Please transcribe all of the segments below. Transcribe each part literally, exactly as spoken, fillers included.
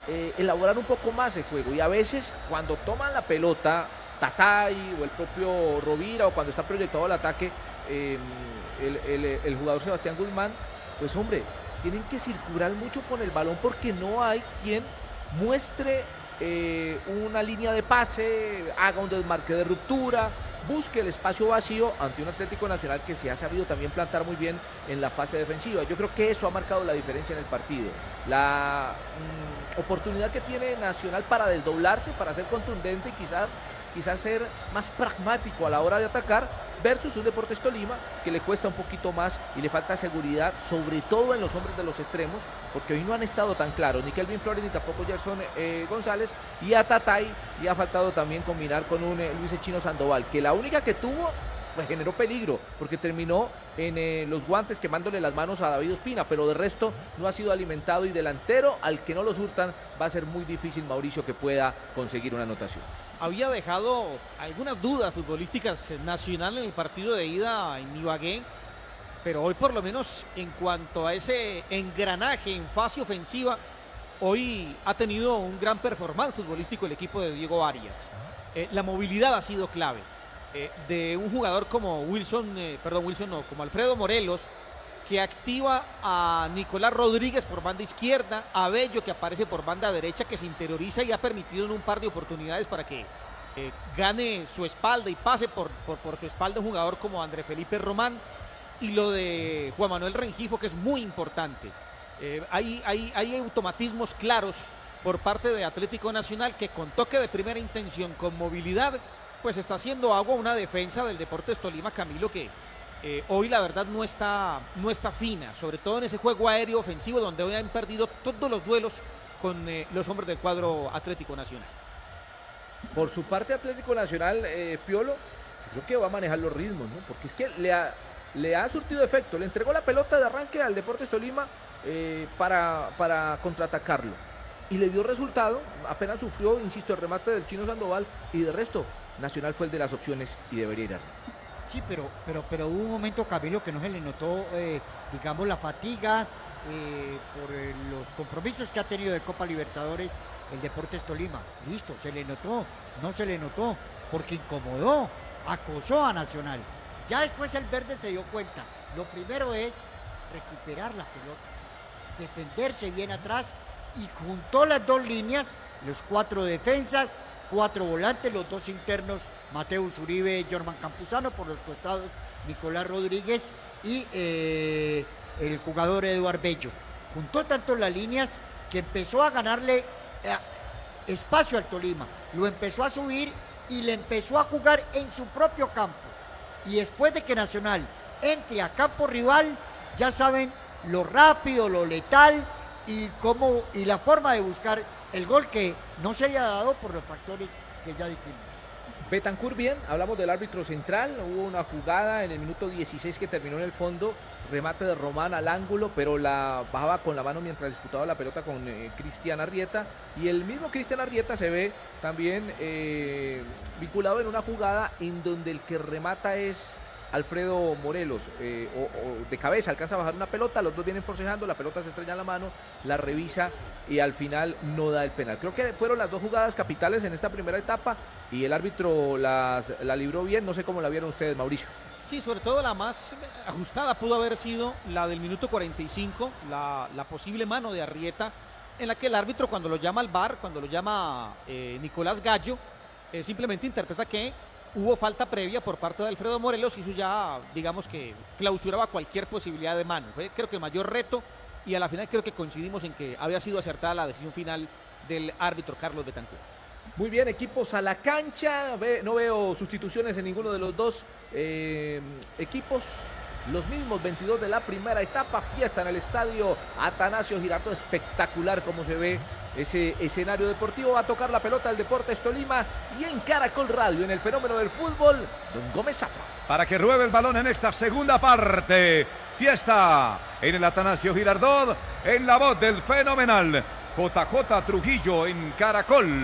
eh, elaborar un poco más el juego. Y a veces cuando toman la pelota, Tatay o el propio Rovira, o cuando está proyectado el ataque, eh, el, el, el jugador Sebastián Guzmán, pues hombre, tienen que circular mucho con el balón porque no hay quien muestre eh, una línea de pase, haga un desmarque de ruptura, busque el espacio vacío ante un Atlético Nacional que se ha sabido también plantar muy bien en la fase defensiva. Yo creo que eso ha marcado la diferencia en el partido. La mmm, oportunidad que tiene Nacional para desdoblarse, para ser contundente y quizás quizás ser más pragmático a la hora de atacar, versus un Deportes Tolima que le cuesta un poquito más y le falta seguridad, sobre todo en los hombres de los extremos, porque hoy no han estado tan claros ni Kelvin Flores ni tampoco Gerson eh, González, y a Tatay le ha faltado también combinar con un eh, Luis Chino Sandoval, que la única que tuvo pues generó peligro, porque terminó en eh, los guantes quemándole las manos a David Ospina, pero de resto no ha sido alimentado, y delantero al que no lo surtan va a ser muy difícil, Mauricio, que pueda conseguir una anotación. Había dejado algunas dudas futbolísticas Nacional en el partido de ida en Ibagué, pero hoy por lo menos en cuanto a ese engranaje en fase ofensiva, hoy ha tenido un gran performance futbolístico el equipo de Diego Arias. Eh, la movilidad ha sido clave. Eh, de un jugador como Wilson, eh, perdón, Wilson no, como Alfredo Morelos, que activa a Nicolás Rodríguez por banda izquierda, a Bello que aparece por banda derecha, que se interioriza y ha permitido en un par de oportunidades para que eh, gane su espalda y pase por, por, por su espalda un jugador como André Felipe Román, y lo de Juan Manuel Rengifo, que es muy importante. Eh, hay, hay, hay automatismos claros por parte de Atlético Nacional, que con toque de primera intención, con movilidad, pues está haciendo agua una defensa del Deportes Tolima, Camilo, que eh, hoy la verdad no está, no está fina, sobre todo en ese juego aéreo ofensivo donde hoy han perdido todos los duelos con eh, los hombres del cuadro Atlético Nacional. Por su parte, Atlético Nacional, eh, Piolo, yo creo que va a manejar los ritmos, ¿no? Porque es que le ha, le ha surtido efecto, le entregó la pelota de arranque al Deportes Tolima eh, para, para contraatacarlo, y le dio resultado, apenas sufrió, insisto, el remate del Chino Sandoval, y de resto Nacional fue el de las opciones y debería ir arriba. Sí, pero, pero, pero hubo un momento, Camilo, que no se le notó, eh, digamos, la fatiga eh, por eh, los compromisos que ha tenido de Copa Libertadores el Deportes Tolima. Listo, se le notó, no se le notó, porque incomodó, acosó a Nacional. Ya después el verde se dio cuenta. Lo primero es recuperar la pelota, defenderse bien atrás, y juntó las dos líneas, los cuatro defensas, cuatro volantes, los dos internos, Mateus Uribe, Jorman Campuzano, por los costados Nicolás Rodríguez y eh, el jugador Eduard Bello. Juntó tanto las líneas que empezó a ganarle eh, espacio al Tolima, lo empezó a subir y le empezó a jugar en su propio campo. Y después de que Nacional entre a campo rival, ya saben lo rápido, lo letal y cómo y la forma de buscar el gol, que no se haya dado por los factores que ya dijimos. Betancur bien, hablamos del árbitro central, hubo una jugada en el minuto dieciséis que terminó en el fondo, remate de Román al ángulo, pero la bajaba con la mano mientras disputaba la pelota con eh, Cristian Arrieta, y el mismo Cristian Arrieta se ve también eh, vinculado en una jugada en donde el que remata es Alfredo Morelos, eh, o, o de cabeza alcanza a bajar una pelota, los dos vienen forcejando, la pelota se estrella en la mano, la revisa y al final no da el penal. Creo que fueron las dos jugadas capitales en esta primera etapa y el árbitro las, la libró bien. No sé cómo la vieron ustedes, Mauricio. Sí, sobre todo la más ajustada pudo haber sido la del minuto cuarenta y cinco, la, la posible mano de Arrieta, en la que el árbitro, cuando lo llama al V A R, cuando lo llama eh, Nicolás Gallo, eh, simplemente interpreta que hubo falta previa por parte de Alfredo Morelos, y eso ya, digamos que clausuraba cualquier posibilidad de mano. Fue, creo que el mayor reto, y a la final creo que coincidimos en que había sido acertada la decisión final del árbitro Carlos Betancur. Muy bien, equipos a la cancha, Ve, no veo sustituciones en ninguno de los dos eh, equipos. Los mismos veintidós de la primera etapa, fiesta en el estadio Atanasio Girardot, espectacular como se ve ese escenario deportivo. Va a tocar la pelota el Deportes Tolima, y en Caracol Radio, en el fenómeno del fútbol, don Gómez Zafra. Para que ruede el balón en esta segunda parte, fiesta en el Atanasio Girardot, en la voz del fenomenal J J Trujillo en Caracol.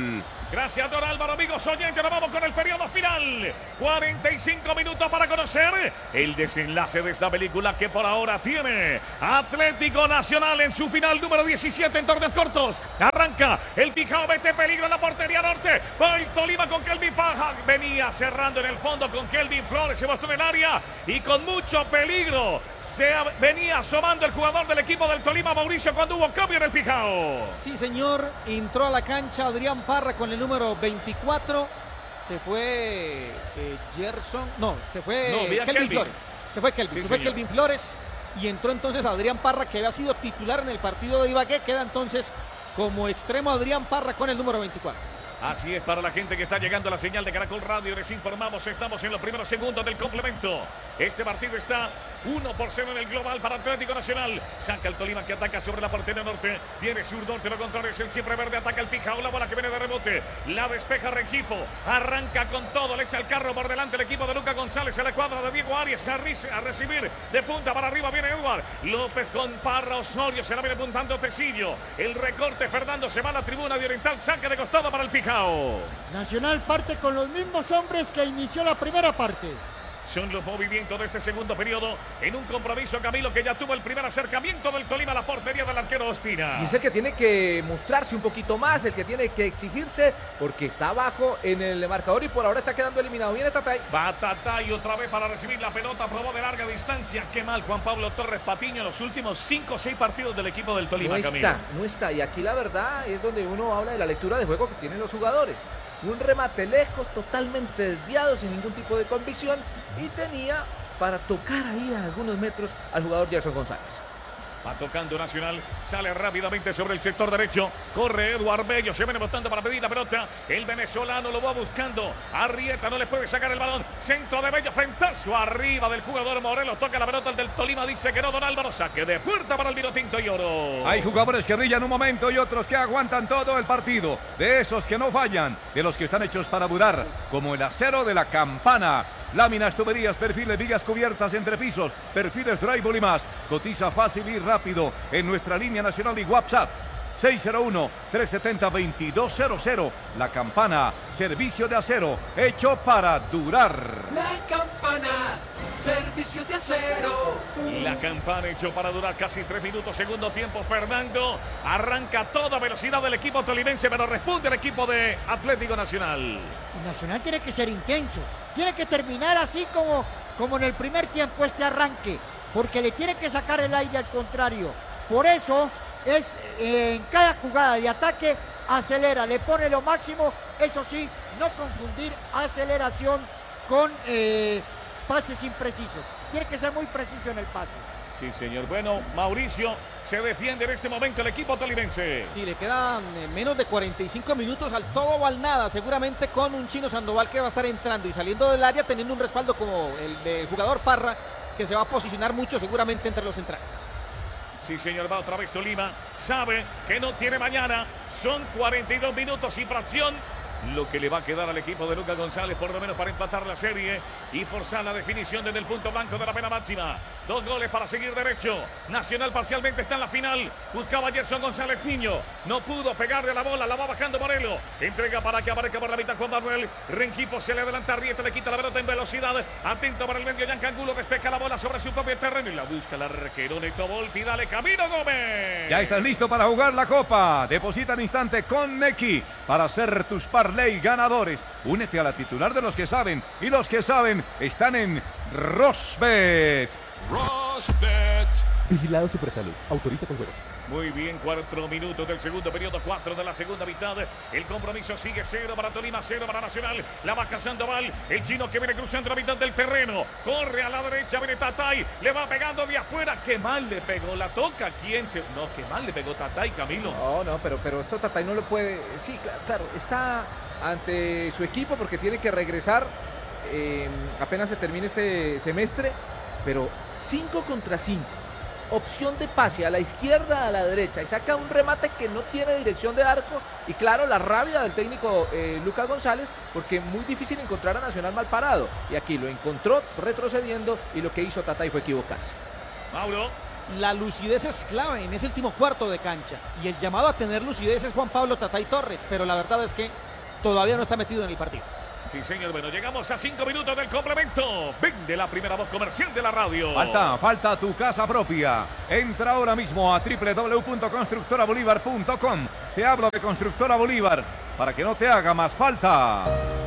Gracias, don Álvaro. Amigos oyentes, nos vamos con el periodo final. cuarenta y cinco minutos para conocer el desenlace de esta película que por ahora tiene Atlético Nacional en su final número diecisiete en torneos cortos. Arranca el Pijao, mete peligro en la portería norte. Va el Tolima con Kelvin Faja. Venía cerrando en el fondo con Kelvin Flores. Se mostró en el área y con mucho peligro se venía asomando el jugador del equipo del Tolima, Mauricio, cuando hubo cambio en el Pijao. Sí, señor. Entró a la cancha Adrián Parra con el número veinticuatro. Se fue eh, Gerson. No, se fue no, Kelvin, Kelvin Flores. Se fue Kelvin. Sí, se fue señor. Kelvin Flores. Y entró entonces Adrián Parra, que había sido titular en el partido de Ibagué. Queda entonces como extremo Adrián Parra con el número veinticuatro. Así es, para la gente que está llegando a la señal de Caracol Radio, les informamos, estamos en los primeros segundos del complemento. Este partido está uno por cero en el global para Atlético Nacional. Saca el Tolima que ataca sobre la portería norte. Viene sur norte, lo contrario es el siempre verde, ataca el Pijao, la bola que viene de rebote. La despeja Rengifo, arranca con todo, le echa el carro por delante el equipo de Lucas González a la cuadra de Diego Arias. A, a recibir de punta para arriba viene Eduard López con Parra, Osorio, se la viene apuntando Tecillo. El recorte, Fernando se va a la tribuna de Oriental, saque de costado para el Pijao. Nacional parte con los mismos hombres que inició la primera parte. Son los movimientos de este segundo periodo en un compromiso, Camilo, que ya tuvo el primer acercamiento del Tolima a la portería del arquero Ospina. Y es el que tiene que mostrarse un poquito más, el que tiene que exigirse, porque está abajo en el marcador y por ahora está quedando eliminado. Viene Tatay. Va Tatay otra vez para recibir la pelota, probó de larga distancia. Qué mal Juan Pablo Torres Patiño en los últimos cinco o seis partidos del equipo del Tolima, No Camilo. está, no está. Y aquí la verdad es donde uno habla de la lectura de juego que tienen los jugadores. Un remate lejos, totalmente desviado, sin ningún tipo de convicción. Y tenía para tocar ahí a algunos metros al jugador Gerson González. Va tocando Nacional, sale rápidamente sobre el sector derecho, corre Eduard Bello, se viene botando para pedir la pelota, el venezolano lo va buscando, Arrieta no le puede sacar el balón, centro de Bello, frentazo arriba del jugador Morelos, toca la pelota el del Tolima, dice que no, don Álvaro, saque de puerta para el vino tinto y oro. Hay jugadores que brillan un momento y otros que aguantan todo el partido, de esos que no fallan, de los que están hechos para durar, como el acero de la Campana. Láminas, tuberías, perfiles, vigas cubiertas, entrepisos, perfiles, drywall y más. Cotiza fácil y rápido en nuestra línea nacional y WhatsApp seis cero uno, tres siete cero, dos dos cero cero. La Campana, servicio de acero hecho para durar. La Campana, servicio de acero. La Campana hecho para durar casi tres minutos, segundo tiempo. Fernando arranca a toda velocidad del equipo tolimense, pero responde el equipo de Atlético Nacional. Y Nacional tiene que ser intenso, tiene que terminar así como, como en el primer tiempo este arranque, porque le tiene que sacar el aire al contrario. Por eso es eh, en cada jugada de ataque acelera, le pone lo máximo, eso sí, no confundir aceleración con eh, pases imprecisos. Tiene que ser muy preciso en el pase. Sí, señor. Bueno, Mauricio, se defiende en este momento el equipo tolimense. Sí, le quedan eh, menos de cuarenta y cinco minutos al todo o al nada, seguramente con un Chino Sandoval que va a estar entrando y saliendo del área teniendo un respaldo como el del jugador Parra, que se va a posicionar mucho seguramente entre los centrales. Sí, señor, va otra vez Tolima. Sabe que no tiene mañana. Son cuarenta y dos minutos y fracción. Lo que le va a quedar al equipo de Lucas González, por lo menos para empatar la serie y forzar la definición desde el punto blanco de la pena máxima. Dos goles para seguir derecho. Nacional parcialmente está en la final. Buscaba a Gerson González Niño. No pudo pegarle la bola. La va bajando Morelos. Entrega para que aparezca por la mitad Juan Manuel. Rengifo se le adelanta a Arrieta. Le quita la pelota en velocidad. Atento para el medio. Giancangulo despeja la bola sobre su propio terreno y la busca el arquero Neto Volpi. Dale camino, Gómez. Ya estás listo para jugar la Copa. Deposita al instante con Nequi para hacer tus parlay ganadores. Únete a la titular de los que saben. Y los que saben están en Rosbet. Rosbet. Vigilado Supersalud. Autoriza con juegos. Muy bien, cuatro minutos del segundo periodo, cuatro de la segunda mitad. El compromiso sigue cero para Tolima, cero para Nacional. La va Sandoval, el chino que viene cruzando la mitad del terreno. Corre a la derecha, viene Tatay. Le va pegando de afuera. Qué mal le pegó, la toca. ¿Quién se...? No, qué mal le pegó Tatay, Camilo. No, no, pero, pero esto Tatay no lo puede... Sí, claro, claro, está ante su equipo porque tiene que regresar eh, apenas se termine este semestre, pero cinco contra cinco. Opción de pase a la izquierda, a la derecha, y saca un remate que no tiene dirección de arco. Y claro, la rabia del técnico eh, Lucas González, porque muy difícil encontrar a Nacional mal parado. Y aquí lo encontró retrocediendo, y lo que hizo Tatay fue equivocarse. Mauro. La lucidez es clave en ese último cuarto de cancha. Y el llamado a tener lucidez es Juan Pablo Tatay Torres. Pero la verdad es que todavía no está metido en el partido. Sí, señor. Bueno, llegamos a cinco minutos del complemento. Vende la primera voz comercial de la radio. Falta, falta tu casa propia. Entra ahora mismo a doble u doble u doble u punto constructora bolívar punto com. Te hablo de Constructora Bolívar para que no te haga más falta.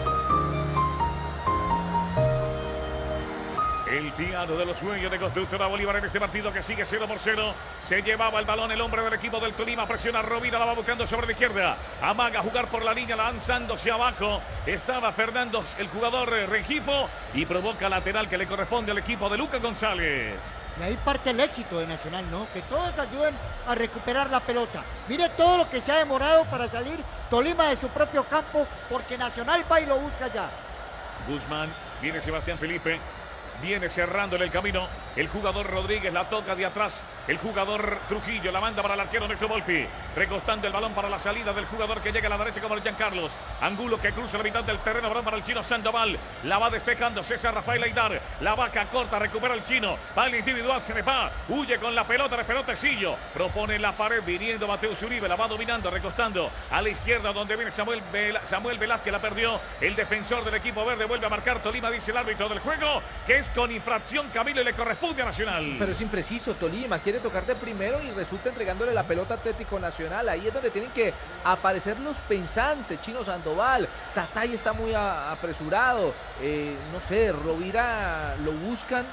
El piano de los sueños de Constructora Bolívar en este partido que sigue cero por cero. Se llevaba el balón el hombre del equipo del Tolima. Presiona Rovira, la va buscando sobre la izquierda. Amaga a jugar por la línea, lanzándose abajo. Estaba Fernando, el jugador Rengifo, y provoca lateral que le corresponde al equipo de Lucas González. Y ahí parte el éxito de Nacional, ¿no? Que todos ayuden a recuperar la pelota. Mire todo lo que se ha demorado para salir Tolima de su propio campo, porque Nacional va y lo busca ya. Guzmán, viene Sebastián Felipe. Viene cerrándole el camino. El jugador Rodríguez la toca de atrás. El jugador Trujillo la manda para el arquero Néstor Volpi. Recostando el balón para la salida del jugador que llega a la derecha como el Giancarlos. Angulo que cruza la mitad del terreno. Balón para el chino Sandoval. La va despejando César Rafael Aidar. La vaca corta, recupera el chino. Va el individual, se le va. Huye con la pelota, le pelota Tecillo. Propone la pared, viniendo Mateus Uribe. La va dominando, recostando a la izquierda donde viene Samuel, Vel Samuel Velázquez. La perdió. El defensor del equipo verde vuelve a marcar. Tolima, dice el árbitro del juego, que es con infracción, Camilo, y le corresponde a Nacional. Pero es impreciso, Tolima quiere tocar de primero y resulta entregándole la pelota a Atlético Nacional. Ahí es donde tienen que aparecer los pensantes. Chino Sandoval, Tatay está muy a, apresurado, eh, no sé, Rovira lo buscan,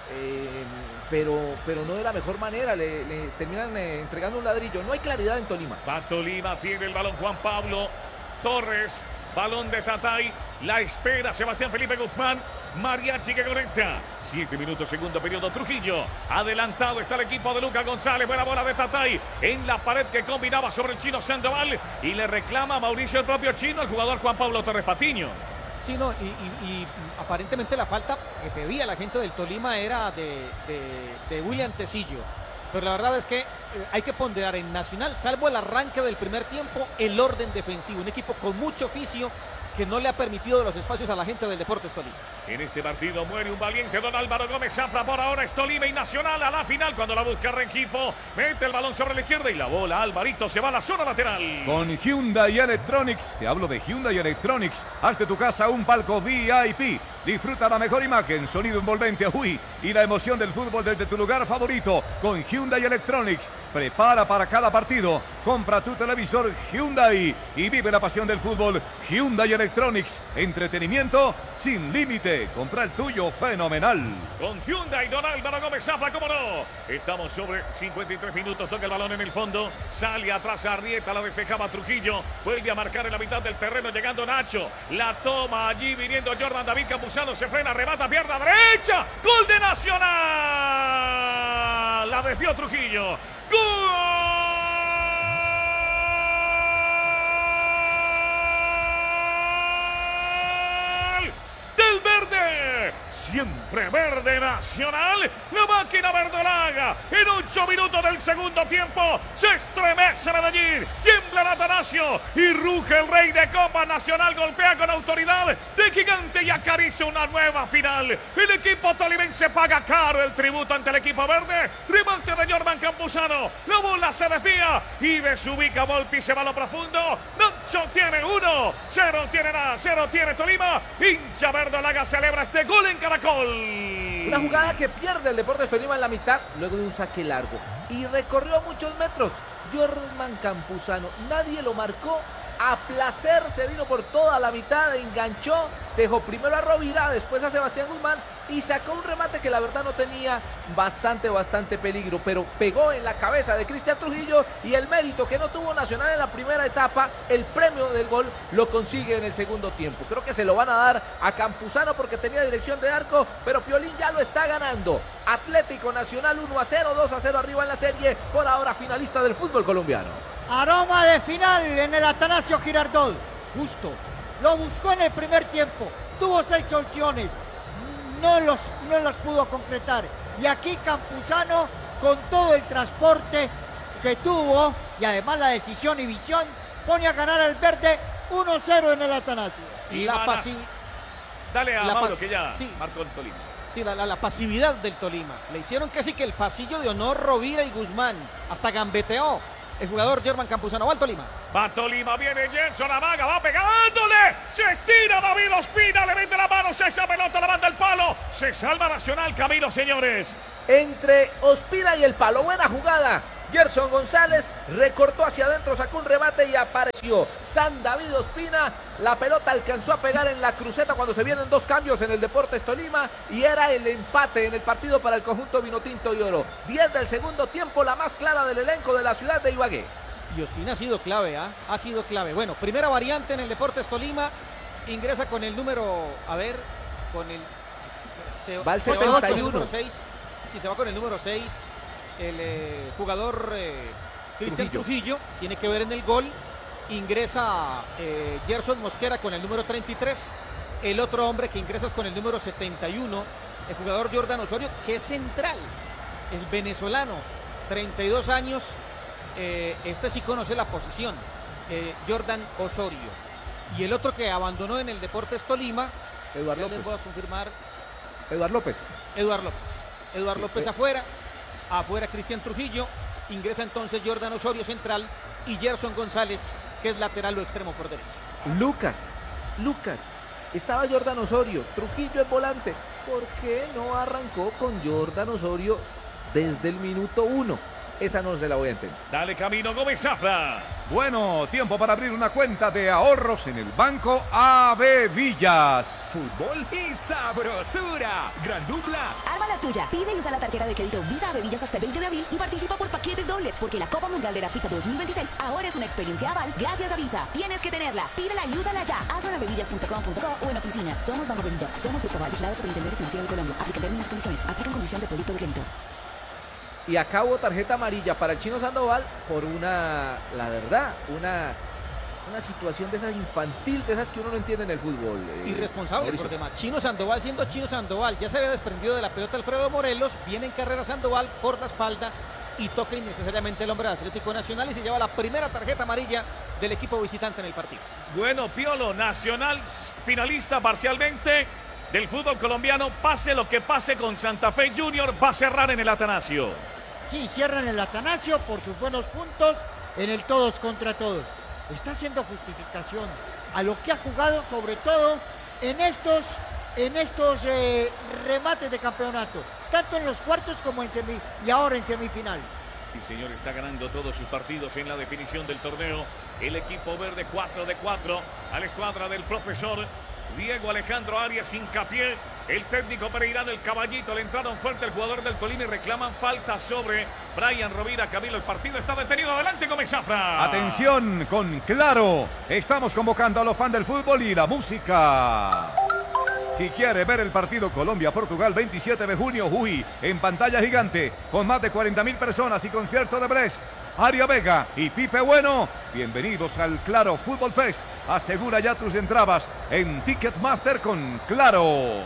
eh, pero, pero no de la mejor manera, le, le terminan eh, entregando un ladrillo. No hay claridad en Tolima. Va Tolima, tiene el balón Juan Pablo Torres, balón de Tatay, la espera Sebastián Felipe Guzmán. Mariachi que conecta. Siete minutos, segundo periodo. Trujillo. Adelantado está el equipo de Lucas González. Buena bola de Tatay. En la pared que combinaba sobre el chino Sandoval. Y le reclama a Mauricio el propio chino, el jugador Juan Pablo Torres Patiño. Sí, no, y, y, y aparentemente la falta que pedía la gente del Tolima era de, de, de William Tecillo. Pero la verdad es que eh, hay que ponderar en Nacional, salvo el arranque del primer tiempo, el orden defensivo. Un equipo con mucho oficio que no le ha permitido los espacios a la gente del Deportes Tolima. En este partido muere un valiente don Álvaro Gómez Zafra. Por ahora es Tolima y Nacional a la final cuando la busca Rengifo. Mete el balón sobre la izquierda y la bola Alvarito se va a la zona lateral. Con Hyundai Electronics, te hablo de Hyundai Electronics. Hazte tu casa un palco V I P. Disfruta la mejor imagen, sonido envolvente, uy, y la emoción del fútbol desde tu lugar favorito con Hyundai Electronics. Prepara para cada partido, compra tu televisor Hyundai y vive la pasión del fútbol. Hyundai Electronics, entretenimiento sin límite. Compra el tuyo fenomenal. Con Hyundai, don Álvaro Gómez Zafra, cómo no. Estamos sobre cincuenta y tres minutos, toca el balón en el fondo, sale atrás Arrieta, la despejaba Trujillo, vuelve a marcar en la mitad del terreno, llegando Nacho, la toma allí viniendo Jordan David Campuzano, se frena, arrebata, pierna derecha, gol de Nacional, la desvió Trujillo, gol del verde. Siempre verde Nacional, la máquina verdolaga. En ocho minutos del segundo tiempo se estremece Medellín, tiembla Atanasio y ruge el rey de Copa. Nacional golpea con autoridad de gigante y acaricia una nueva final. El equipo tolimense paga caro el tributo ante el equipo verde. Remate de Jordan Campuzano, la bola se desvía y desubica Volpi, se va a lo profundo. Nacho tiene uno, cero tiene nada, cero tiene Tolima. Hincha verdolaga celebra este gol en Caracol. Una jugada que pierde el Deportes Tolima en la mitad, luego de un saque largo. Y recorrió muchos metros. Jordan Campuzano, nadie lo marcó. A placer se vino por toda la mitad, enganchó, dejó primero a Rovira, después a Sebastián Guzmán y sacó un remate que la verdad no tenía bastante, bastante peligro, pero pegó en la cabeza de Cristian Trujillo y el mérito que no tuvo Nacional en la primera etapa, el premio del gol lo consigue en el segundo tiempo. Creo que se lo van a dar a Campuzano porque tenía dirección de arco, pero Piolín ya lo está ganando. Atlético Nacional uno a cero, dos a cero arriba en la serie, por ahora finalista del fútbol colombiano. Aroma de final en el Atanasio Girardot. Justo. Lo buscó en el primer tiempo. Tuvo seis opciones. No, los, no las pudo concretar. Y aquí Campuzano, con todo el transporte que tuvo y además la decisión y visión, pone a ganar al verde uno cero en el Atanasio. Y la pasividad. Dale a la Mauro pas que ya sí. marcó el Tolima. Sí, la, la, la pasividad del Tolima. Le hicieron casi que el pasillo de honor Rovira y Guzmán. Hasta gambeteó el jugador Germán Campuzano. Va al Tolima. Va Tolima, viene Gerson Amaga, va pegándole. Se estira David Ospina, le mete la mano, esa pelota, la manda el palo. Se salva Nacional, Camilo, señores. Entre Ospina y el palo, buena jugada. Gerson González recortó hacia adentro, sacó un remate y apareció San David Ospina. La pelota alcanzó a pegar en la cruceta cuando se vienen dos cambios en el Deportes Tolima y era el empate en el partido para el conjunto vinotinto y oro. diez del segundo tiempo, la más clara del elenco de la ciudad de Ibagué. Y Ospina ha sido clave, ¿ah? Ha sido clave. Bueno, primera variante en el Deportes Tolima. Ingresa con el número, a ver, con el... Se, va el se setenta y uno. Va con el número seis. Si se va con el número seis, el eh, jugador eh, Cristian Trujillo. Trujillo tiene que ver en el gol. Ingresa eh, Gerson Mosquera con el número treinta y tres. El otro hombre que ingresa con el número setenta y uno, el jugador Jordan Osorio, que es central, el venezolano, treinta y dos años. Eh, este sí conoce la posición, eh, Jordan Osorio. Y el otro que abandonó en el Deportes Tolima, Eduardo López. Les voy a confirmar. Eduardo López. Eduardo López. Eduardo sí, López eh. afuera. Afuera Cristian Trujillo. Ingresa entonces Jordan Osorio central y Gerson González, que es lateral o extremo por derecha. Lucas, Lucas. Estaba Jordan Osorio, Trujillo es volante. ¿Por qué no arrancó con Jordan Osorio desde el minuto uno? Esa no se la voy a entender. Dale Camilo Gómez Zafra. Bueno, tiempo para abrir una cuenta de ahorros en el Banco A B Villas. Fútbol y sabrosura. Gran dupla. Arma la tuya. Pide y usa la tarjeta de crédito Visa A B Villas hasta el veinte de abril y participa por paquetes dobles, porque la Copa Mundial de la FIFA dos mil veintiséis ahora es una experiencia aval gracias a Visa. Tienes que tenerla. Pídela y úsala ya. Hazlo en abevillas punto com punto co o en oficinas. Somos Banco Bevillas. Somos Grupo Aval, vigilado Superintendencia Financiera de Colombia. Aplica términos y condiciones. Aplican condiciones de producto de crédito. Y acá hubo tarjeta amarilla para el Chino Sandoval por una, la verdad, una, una situación de esas infantil, de esas que uno no entiende en el fútbol. Eh, Irresponsable Mauricio. por demás. Chino Sandoval siendo Chino Sandoval. Ya se había desprendido de la pelota Alfredo Morelos. Viene en carrera Sandoval por la espalda y toca innecesariamente el hombre del Atlético Nacional y se lleva la primera tarjeta amarilla del equipo visitante en el partido. Bueno, Piolo, Nacional finalista parcialmente del fútbol colombiano. Pase lo que pase con Santa Fe Junior, va a cerrar en el Atanasio. Sí, cierran el Atanasio por sus buenos puntos en el todos contra todos. Está haciendo justificación a lo que ha jugado, sobre todo en estos, en estos eh, remates de campeonato, tanto en los cuartos como en semi y ahora en semifinal. Sí, señor, está ganando todos sus partidos en la definición del torneo. El equipo verde cuatro de cuatro a la escuadra del profesor Diego Alejandro Arias, hincapié. El técnico pereirano, el caballito, le entraron fuerte el jugador del Tolima y reclaman falta sobre Brian Rovira. Camilo, el partido está detenido. Adelante, Gómez Zafra. Atención con Claro. Estamos convocando a los fans del fútbol y la música. Si quiere ver el partido Colombia-Portugal veintisiete de junio, uy, en pantalla gigante, con más de cuarenta mil personas y concierto de Bless, Aria Vega y Pipe Bueno, bienvenidos al Claro Fútbol Fest. Asegura ya tus entradas en Ticketmaster con Claro.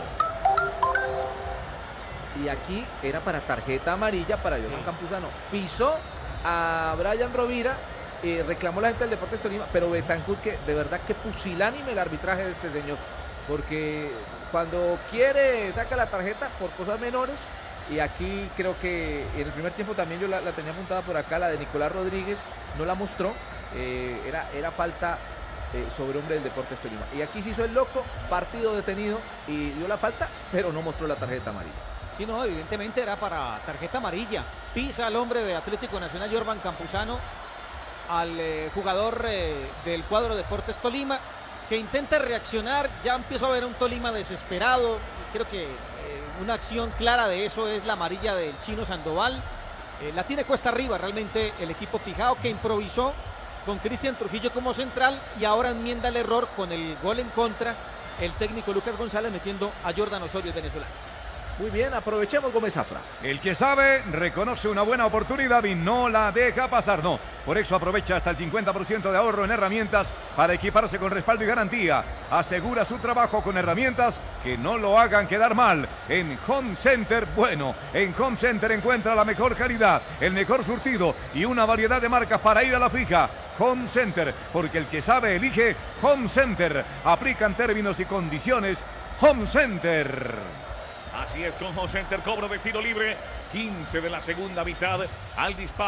Y aquí era para tarjeta amarilla para Jordan Campuzano. Pisó a Brian Rovira, eh, reclamó la gente del Deportes Tolima, pero Betancourt, que de verdad que pusilánime el arbitraje de este señor, porque cuando quiere saca la tarjeta por cosas menores. Y aquí creo que en el primer tiempo también yo la, la tenía apuntada por acá, la de Nicolás Rodríguez, no la mostró, eh, era, era falta eh, sobre hombre del Deportes Tolima. Y aquí se hizo el loco, partido detenido y dio la falta, pero no mostró la tarjeta amarilla. Sí, no, evidentemente era para tarjeta amarilla. Pisa al hombre de Atlético Nacional, Jordan Campuzano, al eh, jugador eh, del cuadro Deportes Tolima, que intenta reaccionar. Ya empiezo a ver un Tolima desesperado. Creo que una acción clara de eso es la amarilla del Chino Sandoval. Eh, la tiene cuesta arriba realmente el equipo Pijao, que improvisó con Cristian Trujillo como central y ahora enmienda el error con el gol en contra el técnico Lucas González metiendo a Jordan Osorio, el venezolano. Muy bien, aprovechemos Gómez Zafra. El que sabe reconoce una buena oportunidad y no la deja pasar, no. Por eso aprovecha hasta el cincuenta por ciento de ahorro en herramientas para equiparse con respaldo y garantía. Asegura su trabajo con herramientas que no lo hagan quedar mal. En Home Center, bueno, en Home Center encuentra la mejor calidad, el mejor surtido y una variedad de marcas para ir a la fija. Home Center, porque el que sabe elige Home Center. Aplican términos y condiciones. Home Center. Así es, con Home Center, cobro de tiro libre, quince de la segunda mitad. Al disparo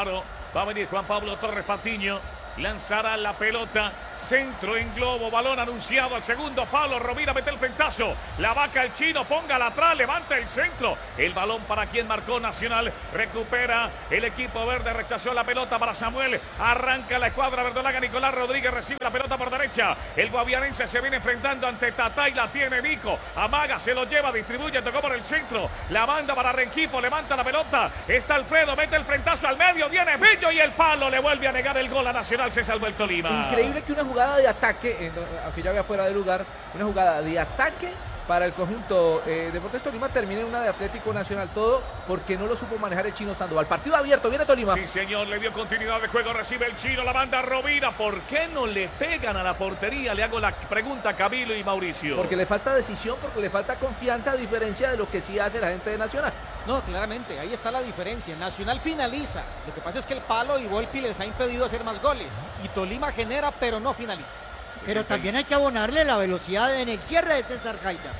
Va a venir Juan Pablo Torres Patiño. Lanzará la pelota, centro en globo, balón anunciado al segundo palo, Rovira mete el frentazo, la vaca el chino, póngala atrás, levanta el centro, el balón para quien marcó Nacional, recupera el equipo verde, rechazó la pelota para Samuel, arranca la escuadra verdolaga, Nicolás Rodríguez recibe la pelota por derecha, el guaviarense se viene enfrentando ante Tatá y la tiene Nico, amaga, se lo lleva, distribuye, tocó por el centro, la banda para Rengifo, levanta la pelota, está Alfredo, mete el frentazo al medio, viene Billo y el palo le vuelve a negar el gol a Nacional. Se salvó el Tolima. Increíble que una jugada de ataque, eh, aunque ya había fuera de lugar, una jugada de ataque para el conjunto eh, Deportes Tolima termine en una de Atlético Nacional, todo porque no lo supo manejar el chino Sandoval. Partido abierto, viene Tolima. Sí, señor, le dio continuidad de juego, recibe el chino, la banda Rovira. ¿Por qué no le pegan a la portería? Le hago la pregunta a Camilo y Mauricio. Porque le falta decisión, porque le falta confianza, a diferencia de lo que sí hace la gente de Nacional. No, claramente, ahí está la diferencia. Nacional finaliza. Lo que pasa es que el palo y Volpi les ha impedido hacer más goles. Y Tolima genera, pero no finaliza. Pero también hay que abonarle la velocidad en el cierre de César Gaida.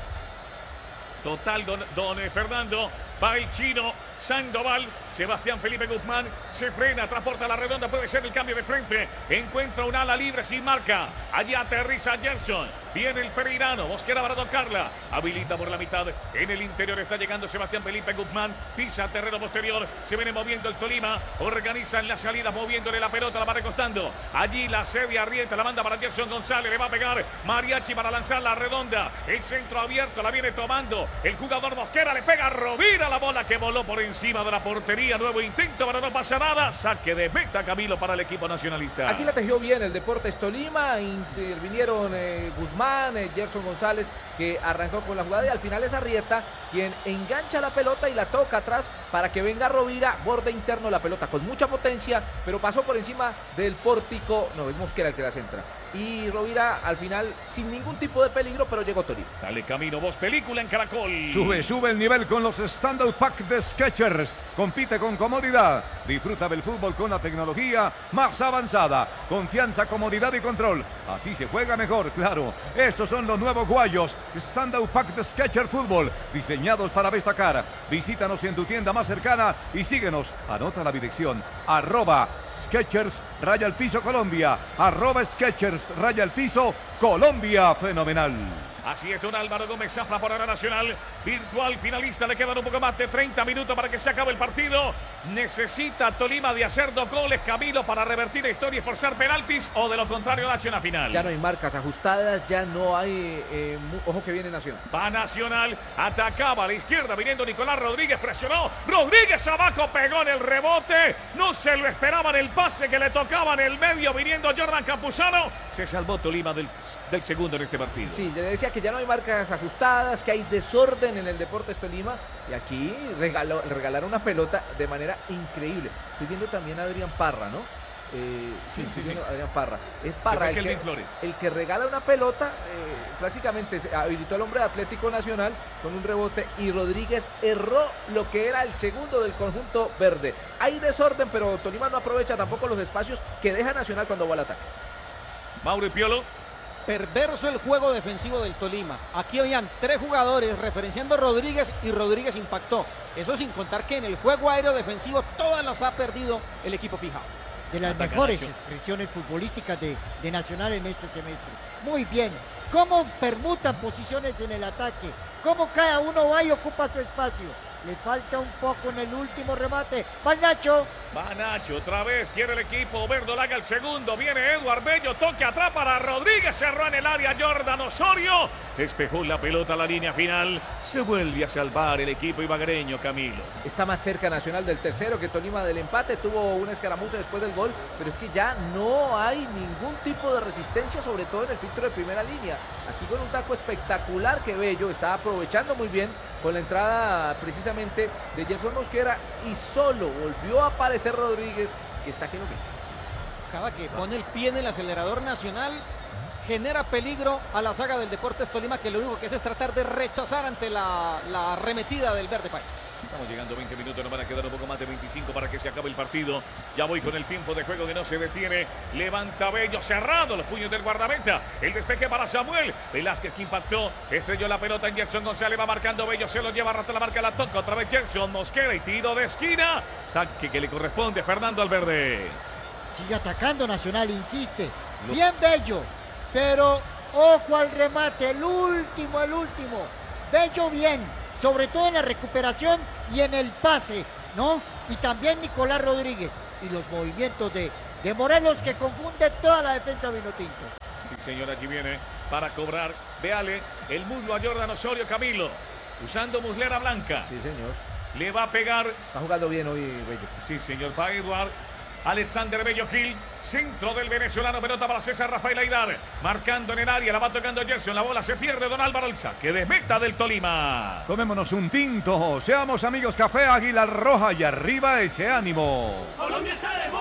Total, don, don Fernando. Va el chino Sandoval, Sebastián Felipe Guzmán se frena, transporta la redonda, puede ser el cambio de frente, encuentra un ala libre sin marca, allí aterriza Gerson, viene el pereirano, Mosquera para tocarla, habilita por la mitad, en el interior está llegando Sebastián Felipe Guzmán, pisa terreno posterior, se viene moviendo el Tolima, organizan la salida, moviéndole la pelota, la va recostando, allí la sedia Arrieta, la manda para Gerson González, le va a pegar Mariachi para lanzar la redonda, el centro abierto, la viene tomando, el jugador Mosquera le pega a Rovira, la bola que voló por encima de la portería, nuevo intento, pero no pasa nada, saque de meta Camilo para el equipo nacionalista. Aquí la tejió bien el Deportes Tolima, intervinieron eh, Guzmán, eh, Gerson González, que arrancó con la jugada y al final es Arrieta quien engancha la pelota y la toca atrás para que venga Rovira, borde interno, la pelota con mucha potencia, pero pasó por encima del pórtico, no, es Mosquera el que la centra. Y Rovira al final sin ningún tipo de peligro, pero llegó Tolima. Dale Camino, voz película en Caracol. Sube, sube el nivel con los Standout Pack de Skechers. Compite con comodidad. Disfruta del fútbol con la tecnología más avanzada. Confianza, comodidad y control. Así se juega mejor, claro. Estos son los nuevos guayos. Standout Pack de Skechers Fútbol. Diseñados para destacar. Visítanos en tu tienda más cercana y síguenos. Anota la dirección. Arroba Skechers raya al piso Colombia. Arroba Skechers raya al piso Colombia. Fenomenal. Así es, don Álvaro Gómez Zafra por hora nacional. Virtual finalista, le quedan un poco más de treinta minutos para que se acabe el partido. Necesita Tolima de hacer dos goles, Camilo, para revertir la historia y forzar penaltis, o de lo contrario Nacho en la final. Ya no hay marcas ajustadas, ya no hay, eh, ojo que viene Nacional. Va Nacional, atacaba a la izquierda, viniendo Nicolás Rodríguez, presionó, Rodríguez abajo, pegó en el rebote, no se lo esperaban el pase que le tocaba en el medio, viniendo Jordan Campuzano, se salvó Tolima del, del segundo en este partido. Sí, le decía que ya no hay marcas ajustadas, que hay desorden en el Deportes Tolima, y aquí regaló, regalaron una pelota de manera increíble. Estoy viendo también a Adrián Parra, ¿no? Eh, sí, sí, sí, sí. Adrián Parra. Es Parra el que, el que regala una pelota, eh, prácticamente se habilitó al hombre de Atlético Nacional con un rebote y Rodríguez erró lo que era el segundo del conjunto verde. Hay desorden, pero Tolima no aprovecha tampoco los espacios que deja Nacional cuando va al ataque. Mauro Piolo. Perverso el juego defensivo del Tolima. Aquí habían tres jugadores referenciando a Rodríguez y Rodríguez impactó. Eso sin contar que en el juego aéreo defensivo todas las ha perdido el equipo pijao. De las Ataca mejores Nacho. expresiones futbolísticas de, de Nacional en este semestre. Muy bien. Cómo permutan posiciones en el ataque. Cómo cada uno va y ocupa su espacio. Le falta un poco en el último remate. ¡Va Nacho! Va Nacho, otra vez quiere el equipo Verdolaga el segundo, viene Eduard Bello, toque atrás para Rodríguez, cerró en el área Jordan Osorio, despejó la pelota a la línea final, se vuelve a salvar el equipo ibaguereño, Camilo. Está más cerca Nacional del tercero que Tolima del empate, tuvo una escaramuza después del gol, pero es que ya no hay ningún tipo de resistencia, sobre todo en el filtro de primera línea. Aquí con un taco espectacular que Bello está aprovechando muy bien con la entrada precisamente de Gerson Mosquera y solo volvió a aparecer Rodríguez, que está que lo mete. Cada que pone el pie en el acelerador Nacional genera peligro a la saga del Deportes Tolima, que lo único que hace es tratar de rechazar ante la, la arremetida del Verde País. Estamos llegando a veinte minutos, nos van a quedar un poco más de veinticinco para que se acabe el partido. Ya voy con el tiempo de juego que no se detiene. Levanta Bello, cerrado los puños del guardameta. El despeje para Samuel Velázquez, que impactó, estrelló la pelota en Gerson González, va marcando Bello, se lo lleva, rata la marca, la toca otra vez Gerson Mosquera y tiro de esquina. Saque que le corresponde a Fernando Valverde. Sigue atacando Nacional, insiste. Bien Bello, pero ojo al remate, el último, el último. Bello bien, sobre todo en la recuperación y en el pase, ¿no? Y también Nicolás Rodríguez. Y los movimientos de, de Morelos, que confunde toda la defensa vinotinto. Sí, señor, aquí viene para cobrar. Véale el muslo a Jordan Osorio, Camilo. Usando muslera blanca. Sí, señor. Le va a pegar. Está jugando bien hoy, Bello. Sí, señor, para Eduard. Alexander Bello Gil, centro del venezolano, pelota para César Rafael Aidar, marcando en el área, la va tocando Gerson, la bola se pierde, Don Álvaro, el saque de meta del Tolima. Tomémonos un tinto, seamos amigos, café Águila Roja y arriba ese ánimo. Colombia está